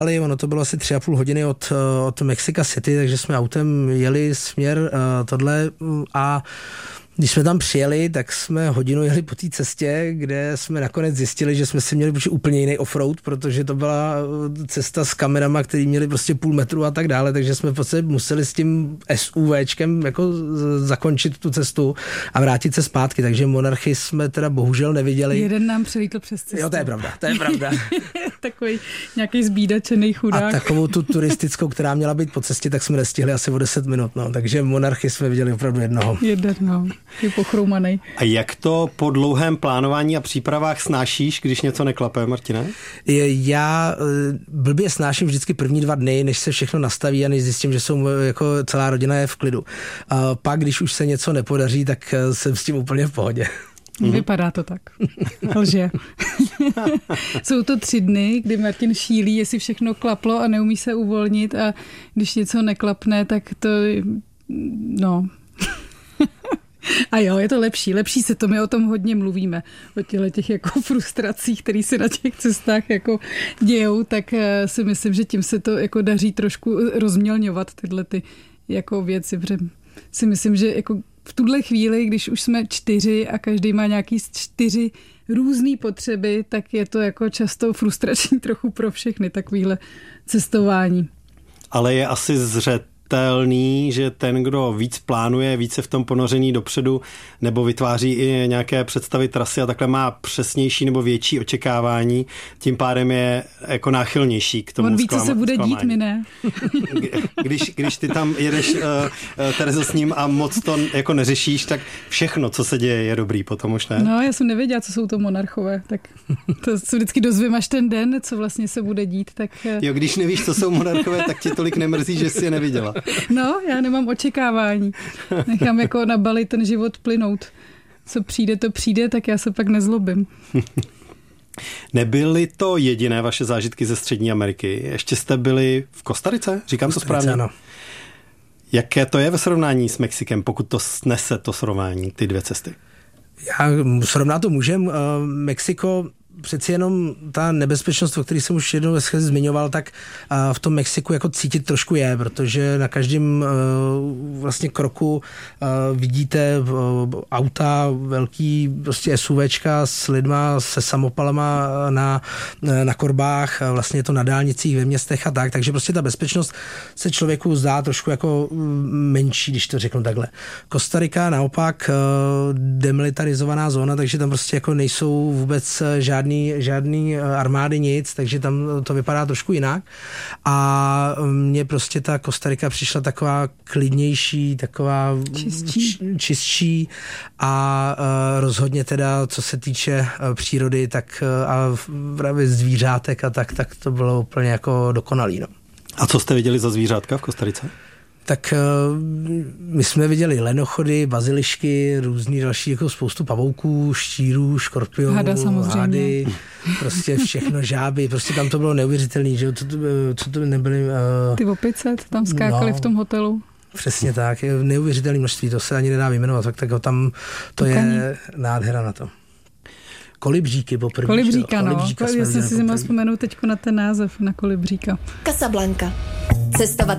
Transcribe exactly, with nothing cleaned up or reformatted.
Ale ono to bylo asi tři a půl hodiny od, od Mexico City, takže jsme autem jeli směr uh, tohle a když jsme tam přijeli, tak jsme hodinu jeli po té cestě, kde jsme nakonec zjistili, že jsme si měli úplně jiný offroad, protože to byla cesta s kamerama, které měly prostě půl metru a tak dále, takže jsme prostě museli s tím SUVčkem jako zakončit tu cestu a vrátit se zpátky, takže monarchy jsme teda bohužel neviděli. Jeden nám přelítl přes cestu. Jo, to je pravda, to je pravda. Takový nějaký zbídačený chudák. A takovou tu turistickou, která měla být po cestě, tak jsme nestihli asi o deset minut, no, takže monarchy jsme viděli opravdu jednoho. Jeden, no. Je pochroumanej. A jak to po dlouhém plánování a přípravách snášíš, když něco neklape, Martine? Já blbě snáším vždycky první dva dny, než se všechno nastaví a než zjistím, že jsou jako celá rodina je v klidu. A pak, když už se něco nepodaří, tak jsem s tím úplně v pohodě. Vypadá to tak. Lže. Jsou to tři dny, kdy Martin šílí, jestli všechno klaplo a neumí se uvolnit a když něco neklapne, tak to no... A jo, je to lepší, lepší se to, my o tom hodně mluvíme, o těchto těch jako frustracích, které se na těch cestách jako dějou, tak si myslím, že tím se to jako daří trošku rozmělňovat tyhle ty jako věci, protože si myslím, že jako v tuhle chvíli, když už jsme čtyři a každý má nějaký čtyři různé potřeby, tak je to jako často frustrační trochu pro všechny takovýhle cestování. Ale je asi zřet že ten, kdo víc plánuje, více v tom ponoření dopředu, nebo vytváří i nějaké představy trasy a takhle má přesnější nebo větší očekávání, tím pádem je jako náchylnější k tomu On ví, co se bude zklamání. Dít, my ne. Když, když ty tam jedeš, uh, uh, Terezo, s ním a moc to jako neřešíš, tak všechno, co se děje, je dobrý potom už, ne? No, já jsem nevěděla, co jsou to monarchové, tak to se vždycky dozvím až ten den, co vlastně se bude dít, tak... Jo, když nevíš, co jsou monarchové, tak tě tolik nemrzí, že jsi je neviděla. No, já nemám očekávání. Nechám jako na Bali ten život plynout. Co přijde, to přijde, tak já se pak nezlobím. Nebyly to jediné vaše zážitky ze Střední Ameriky. Ještě jste byli v Kostarice? Říkám to správně? Ano. Jaké to je ve srovnání s Mexikem, pokud to snese to srovnání, ty dvě cesty? Já srovnat to můžem. Uh, Mexiko, přeci jenom ta nebezpečnost, o které jsem už jednou ve schůzi zmiňoval, tak v tom Mexiku jako cítit trošku je, protože na každém vlastně kroku vidíte auta, velký prostě SUVčka s lidma, se samopalama na, na korbách, vlastně je to na dálnicích ve městech a tak, takže prostě ta bezpečnost se člověku zdá trošku jako menší, když to řeknu takhle. Kostarika naopak demilitarizovaná zóna, takže tam prostě jako nejsou vůbec žádný Žádný, žádný armády, nic, takže tam to vypadá trošku jinak. A mně prostě ta Kostarika přišla taková klidnější, taková čistší, čistší a rozhodně teda, co se týče přírody, tak a právě zvířátek a tak, tak to bylo úplně jako dokonalý. No. A co jste viděli za zvířátka v Kostarice? Tak my jsme viděli lenochody, bazilišky, různý další, jako spoustu pavouků, štírů, škorpionů, hada samozřejmě. Hady, prostě všechno, žáby, prostě tam to bylo neuvěřitelný, že co to, co to nebyly... Uh, Ty opice tam skákaly no, v tom hotelu. Přesně tak, je neuvěřitelné množství, to se ani nedá vyjmenovat, tak, tak tam to Tukaní. Je nádhera na to. Kolibříky poprvé. Kolibříka, no. Já jsem si zima vzpomenout teďko na ten název, na kolibříka. Casablanca. Cestovat